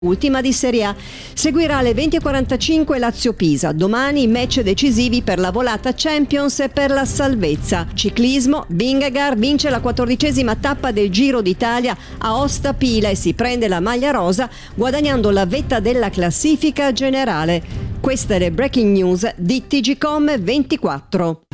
ultima di Serie A. Seguirà alle 20:45 Lazio-Pisa. Domani match decisivi per la volata Champions e per la salvezza. Ciclismo, Vingegaard vince la 14ª tappa del Giro d'Italia a Osta Pila e si prende la maglia rosa guadagnando la vetta della classifica generale. Queste le breaking news di TGcom 24.